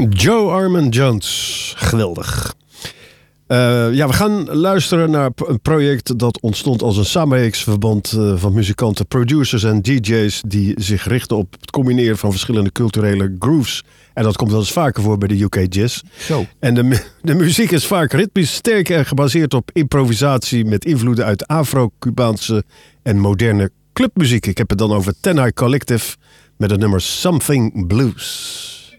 Joe Armon-Jones. Geweldig. We gaan luisteren naar een project dat ontstond als een samenwerkingsverband van muzikanten, producers en DJ's die zich richten op het combineren van verschillende culturele grooves. En dat komt wel eens vaker voor bij de UK Jazz. Zo. En de muziek is vaak ritmisch sterk en gebaseerd op improvisatie met invloeden uit Afro-Cubaanse en moderne clubmuziek. Ik heb het dan over Ten High Collective met het nummer Something Blues.